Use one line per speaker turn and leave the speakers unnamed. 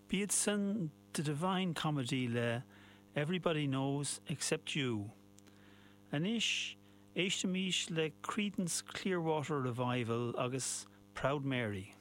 Beatson, the Divine Comedy le Everybody Knows Except You. Anish, Eishtamish le Creedence Clearwater Revival agus Proud Mary.